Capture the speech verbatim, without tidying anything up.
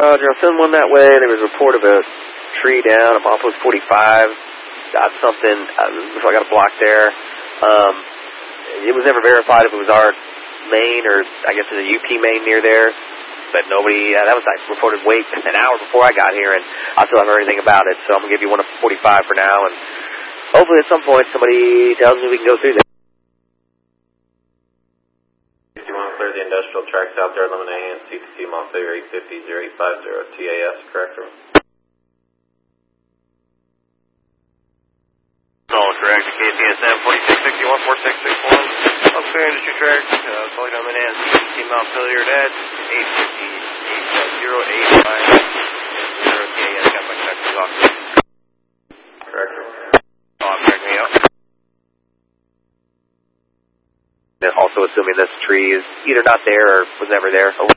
Roger, I'll send one that way. There was a report of a tree down. I'm off with forty-five. Got something. Uh, so I got a block there. Um, it was never verified if it was our main or I guess there's a U P main near there. But nobody, uh, that was like reported way an hour before I got here, and I still haven't heard anything about it. So I'm going to give you one of forty-five for now, and hopefully at some point somebody tells me we can go through that. If you want to clear the industrial tracks out there, eliminate and C T C Montpelier eight fifty zero eight five zero T A S, correct? All correct. K C S M forty-six sixty-one four six six one. Up clear industry track. Uh, calling on the N C T C Montpelier at eight fifty zero eight five zero T A S. Got my connectors off. Correct. Oh, I'm correct me out. Also assuming this tree is either not there or was never there.